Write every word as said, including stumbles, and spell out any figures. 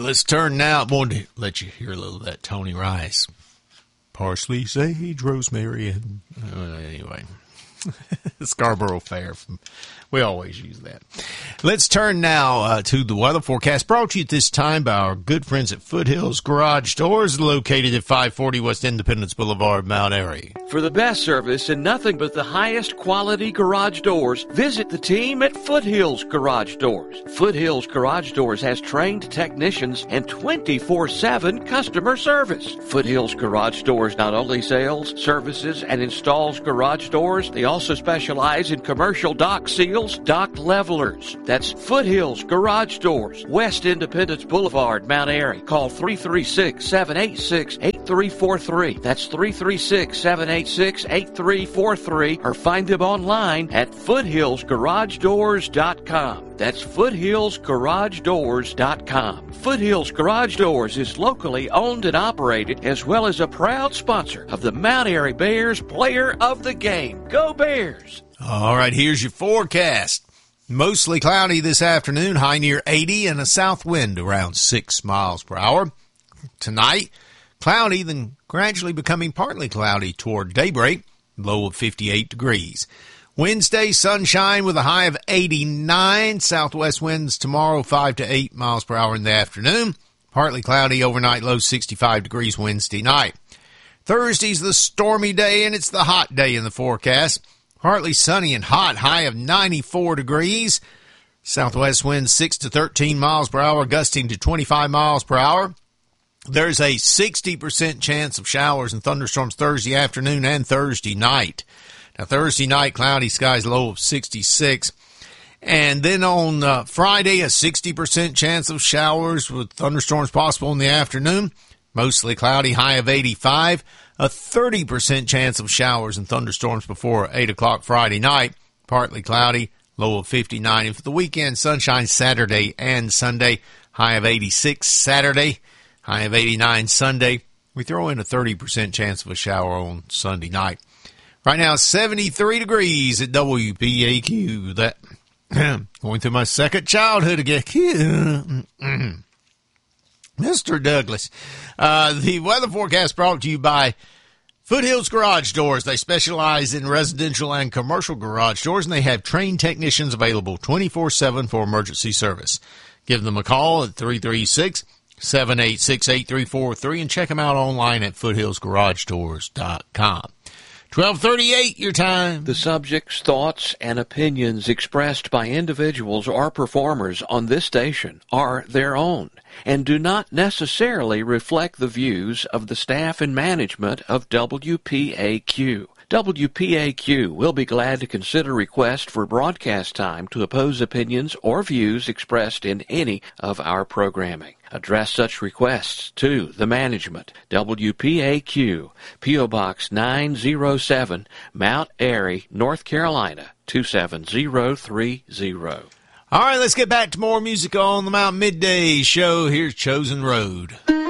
let's turn now. I wanted to let you hear a little of that Tony Rice. Parsley, sage, rosemary, and uh, anyway. Scarborough Fair. We always use that. Let's turn now uh, to the weather forecast, brought to you at this time by our good friends at Foothills Garage Doors, located at five forty West Independence Boulevard, Mount Airy. For the best service and nothing but the highest quality garage doors, visit the team at Foothills Garage Doors. Foothills Garage Doors has trained technicians and twenty-four seven customer service. Foothills Garage Doors not only sells, services, and installs garage doors, they also specialize in commercial dock seals, dock levelers. That's Foothills Garage Doors, West Independence Boulevard, Mount Airy. Call three three six, seven eight six, eight three four three. That's three three six, seven eight six, eight three four three, or find them online at foothills garage doors dot com. That's foothills garage doors dot com. Foothills Garage Doors is locally owned and operated, as well as a proud sponsor of the Mount Airy Bears Player of the Game. Go Bears! All right, here's your forecast. Mostly cloudy this afternoon, high near eighty, and a south wind around six miles per hour. Tonight, cloudy, then gradually becoming partly cloudy toward daybreak, low of fifty-eight degrees. Wednesday, sunshine with a high of eighty-nine. Southwest winds tomorrow, five to eight miles per hour in the afternoon. Partly cloudy overnight, low sixty-five degrees Wednesday night. Thursday's the stormy day, and it's the hot day in the forecast. Partly sunny and hot, high of ninety-four degrees. Southwest winds six to thirteen miles per hour, gusting to twenty-five miles per hour. There's a sixty percent chance of showers and thunderstorms Thursday afternoon and Thursday night. Now, Thursday night, cloudy skies, low of sixty-six. And then on uh, Friday, a sixty percent chance of showers with thunderstorms possible in the afternoon. Mostly cloudy, high of eighty-five. A thirty percent chance of showers and thunderstorms before eight o'clock Friday night. Partly cloudy, low of fifty-nine. And for the weekend, sunshine Saturday and Sunday. High of eighty-six Saturday, high of eighty-nine Sunday. We throw in a thirty percent chance of a shower on Sunday night. Right now, seventy-three degrees at W P A Q. That going through my second childhood again. Mister Douglas. Uh, the weather forecast brought to you by Foothills Garage Doors. They specialize in residential and commercial garage doors, and they have trained technicians available twenty-four seven for emergency service. Give them a call at three three six, seven eight six, eight three four three and check them out online at foothills garage doors dot com. twelve thirty-eight, your time. The subjects, thoughts, and opinions expressed by individuals or performers on this station are their own and do not necessarily reflect the views of the staff and management of W P A Q. W P A Q will be glad to consider requests for broadcast time to oppose opinions or views expressed in any of our programming. Address such requests to the management. W P A Q, P O. Box nine oh seven, Mount Airy, North Carolina, two seven zero three zero. All right, let's get back to more music on the Mount Midday Show. Here's Chosen Road.